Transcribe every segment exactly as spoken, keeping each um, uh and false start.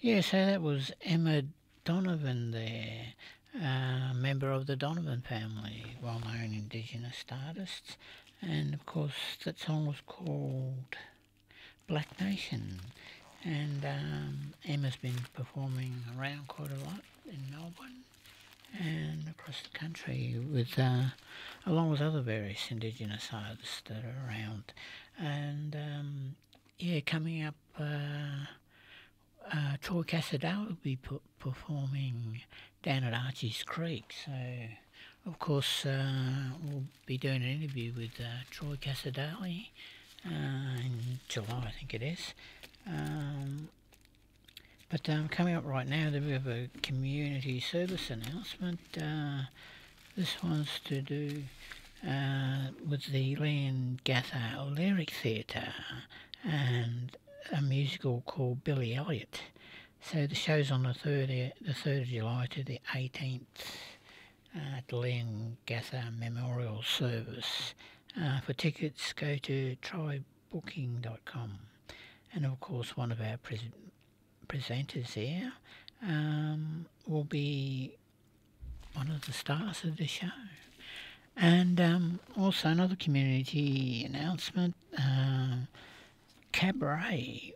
Yeah, so that was Emma Donovan there, uh, member of the Donovan family, well-known Indigenous artists. And of course, that song was called Black Nation. And um, Emma's been performing around quite a lot in Melbourne and across the country with, uh, along with other various Indigenous artists that are around. And um, yeah, coming up. Uh, uh, Troy Casadale will be p- performing down at Archie's Creek. So, of course, uh, we'll be doing an interview with uh, Troy Casadale uh, in July, I think it is. Um, but um, coming up right now, we have a community service announcement. Uh, this one's to do uh, with the Leon Gather Lyric Theatre and a musical called Billy Elliot. So the show's on the third, the third of July to the eighteenth uh, at the Leon Gather Memorial Service. Uh, for tickets, go to try booking dot com. And of course, one of our pres- presenters here um, will be one of the stars of the show. And um, also another community announcement, uh, Cabaret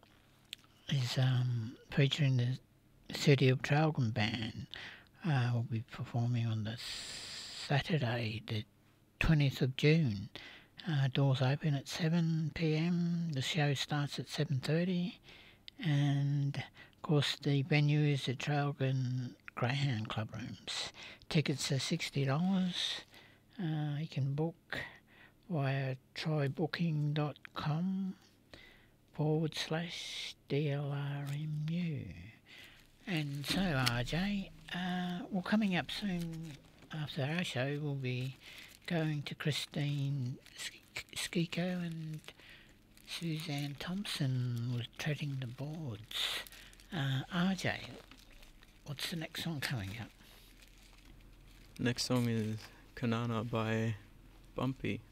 is um, featuring the City of Traralgon Band. Uh, will be performing on the Saturday, the twentieth of June. Uh, doors open at seven p m. The show starts at seven thirty, and of course the venue is at Traralgon Greyhound Club Rooms. Tickets are sixty dollars. Uh, you can book via try booking dot com forward slash D L R M U. And so, R J, uh, well, coming up soon after our show, we'll be going to Christine Skiko and Suzanne Thompson with Treading the Boards. Uh, R J, what's the next song coming up? Next song is Kanana by Bumpy.